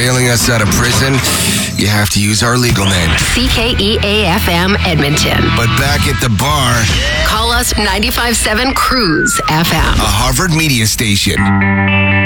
bailing us out of prison, you have to use our legal name. CKEA-FM Edmonton. But back at the bar, Call us 95.7 Cruise FM. a Harvard media station.